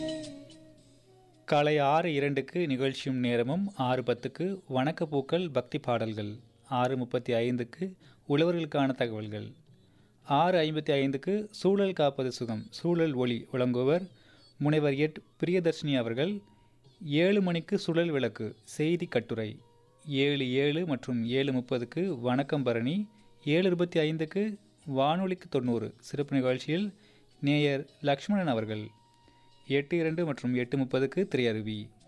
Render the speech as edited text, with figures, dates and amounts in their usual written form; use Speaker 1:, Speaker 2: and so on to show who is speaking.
Speaker 1: காலை 6:02க்கு நிகழ்ச்சியும் நேரமும், 6:10க்கு வணக்கப்பூக்கள் பக்தி பாடல்கள், 6:35க்கு உழவர்களுக்கான தகவல்கள், 6:55க்கு சூழல் காப்பது சுகம் சூழல் ஒளி வழங்குவர் முனைவர் பிரியதர்ஷினி அவர்கள். 7 மணிக்கு சுழல் விளக்கு செய்தி கட்டுரை, 7:07 மற்றும் 7:30க்கு வணக்கம் பரணி, 7:25க்கு வானொலிக்கு 90 சிறப்பு நிகழ்ச்சியில் நேயர் லக்ஷ்மணன் அவர்கள், 8:02 மற்றும் 8:30க்கு திரையருவி.